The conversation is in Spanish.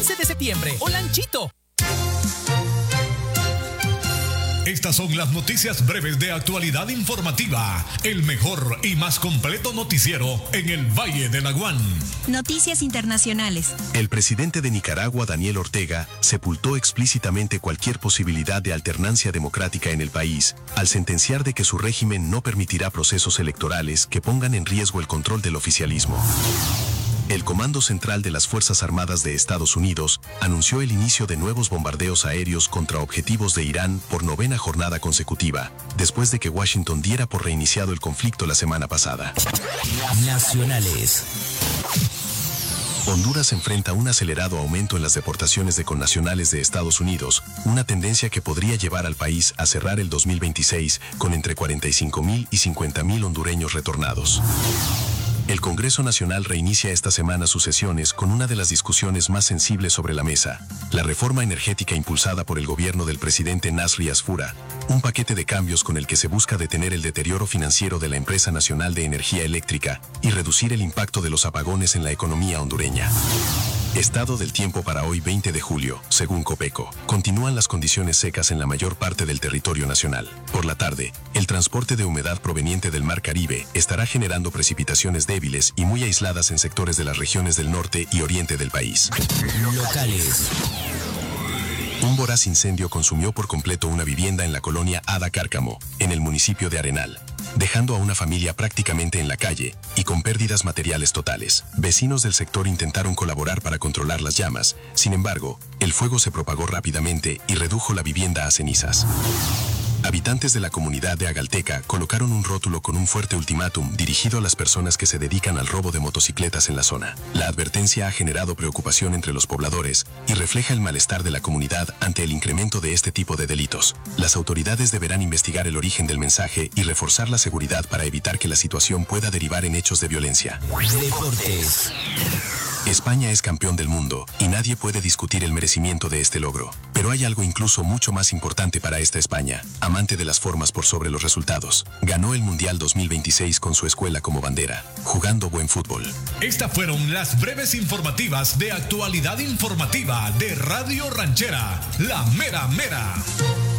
15 de septiembre. O Lanchito. Estas son las noticias breves de Actualidad Informativa, el mejor y más completo noticiero en el Valle de Laguán. Noticias internacionales. El presidente de Nicaragua, Daniel Ortega, sepultó explícitamente cualquier posibilidad de alternancia democrática en el país, al sentenciar de que su régimen no permitirá procesos electorales que pongan en riesgo el control del oficialismo. El Comando Central de las Fuerzas Armadas de Estados Unidos anunció el inicio de nuevos bombardeos aéreos contra objetivos de Irán por 9ª jornada consecutiva, después de que Washington diera por reiniciado el conflicto la semana pasada. Nacionales. Honduras enfrenta un acelerado aumento en las deportaciones de connacionales de Estados Unidos, una tendencia que podría llevar al país a cerrar el 2026 con entre 45,000 y 50,000 hondureños retornados. El Congreso Nacional reinicia esta semana sus sesiones con una de las discusiones más sensibles sobre la mesa, la reforma energética impulsada por el gobierno del presidente Nasri Asfura, un paquete de cambios con el que se busca detener el deterioro financiero de la Empresa Nacional de Energía Eléctrica y reducir el impacto de los apagones en la economía hondureña. Estado del tiempo para hoy 20 de julio, según Copeco. Continúan las condiciones secas en la mayor parte del territorio nacional. Por la tarde, el transporte de humedad proveniente del Mar Caribe estará generando precipitaciones débiles y muy aisladas en sectores de las regiones del norte y oriente del país. Locales. Un voraz incendio consumió por completo una vivienda en la colonia Ada Cárcamo, en el municipio de Arenal, dejando a una familia prácticamente en la calle y con pérdidas materiales totales. Vecinos del sector intentaron colaborar para controlar las llamas, sin embargo, el fuego se propagó rápidamente y redujo la vivienda a cenizas. Habitantes de la comunidad de Agalteca colocaron un rótulo con un fuerte ultimátum dirigido a las personas que se dedican al robo de motocicletas en la zona. La advertencia ha generado preocupación entre los pobladores y refleja el malestar de la comunidad ante el incremento de este tipo de delitos. Las autoridades deberán investigar el origen del mensaje y reforzar la seguridad para evitar que la situación pueda derivar en hechos de violencia. Deportes. España es campeón del mundo y nadie puede discutir el merecimiento de este logro. Pero hay algo incluso mucho más importante para esta España, amante de las formas por sobre los resultados. Ganó el Mundial 2026 con su escuela como bandera, jugando buen fútbol. Estas fueron las breves informativas de Actualidad Informativa de Radio Ranchera, La Mera Mera.